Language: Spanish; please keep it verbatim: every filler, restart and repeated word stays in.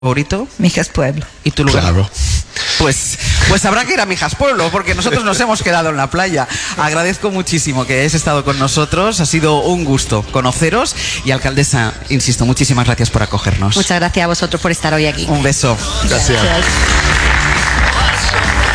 favorito? Mijas Pueblo. ¿Y tu lugar? Claro. Pues, pues habrá que ir a Mijas Pueblo, porque nosotros nos hemos quedado en la playa. Agradezco muchísimo que hayáis estado con nosotros. Ha sido un gusto conoceros. Y alcaldesa, insisto, muchísimas gracias por acogernos. Muchas gracias a vosotros por estar hoy aquí. Un beso. Gracias. Gracias.